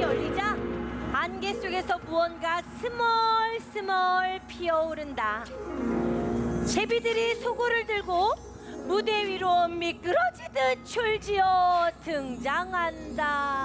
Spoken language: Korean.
열리자 안개 속에서 무언가 스멀스멀 피어오른다. 제비들이 소고를 들고 무대 위로 미끄러지듯 출지어 등장한다.